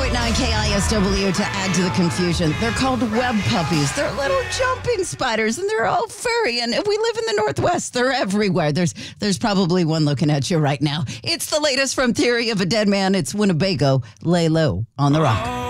KISW to add to the confusion. They're called web puppies. They're little jumping spiders, and they're all furry. And we live in the Northwest. They're everywhere. There's probably one looking at you right now. It's the latest from Theory of a Dead Man. It's Winnebago. Lay low on the rock.